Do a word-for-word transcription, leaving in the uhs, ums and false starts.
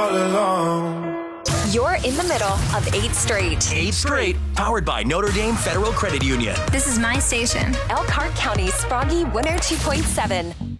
all alone. You're in the middle of eight straight. Eight straight, powered by Notre Dame Federal Credit Union. This is my station. Elkhart County Sproggy one oh two point seven.